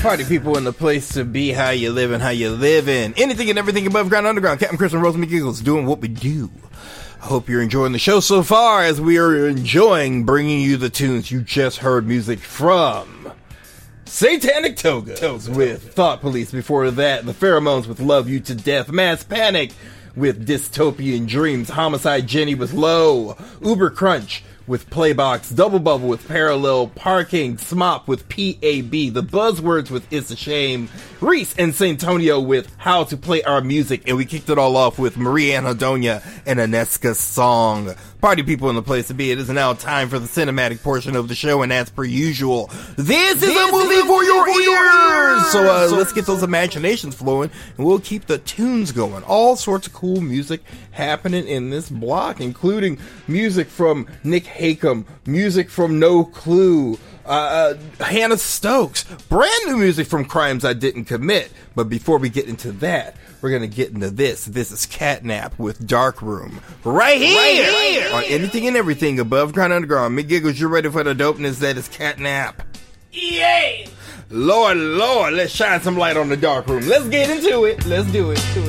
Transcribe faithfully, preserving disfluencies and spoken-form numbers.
Party people in the place to be, how you living, how you living. Anything and everything above ground, underground. Captain Chris and Rose McGiggles doing what we do. I hope you're enjoying the show so far, as we are enjoying bringing you the tunes you just heard music from. Satanic Togas with Thought Police. Before that, The Pheromones with Love You to Death. Mass Panic with Dystopian Dreams. Homicide Jenny with Low. Uber Crunch with Playbox. Double Bubble with Parallel Parking. Smop with P A B. The Buzzwords with It's a Shame. Reese and Santonio with How to Play Our Music. And we kicked it all off with Marie Anhedonia and Aneska Song. Party people in the place to be. It is now time for the cinematic portion of the show, and as per usual, this is this a movie is for, your, for your ears! So, uh, so let's get those imaginations flowing, and we'll keep the tunes going. All sorts of cool music happening in this block, including music from Nick Hakem, music from No Clue, uh, uh, Hannah Stokes, brand new music from Crimes I Didn't Commit. But before we get into that, we're going to get into this. This is Catnap with Dark Room. Right here! Right here. On Anything and Everything Above Ground Underground. McGiggles, you ready for the dopeness that is Catnap? Yay! Lord, Lord, let's shine some light on the Dark Room. Let's get into it. Let's do it. Do it.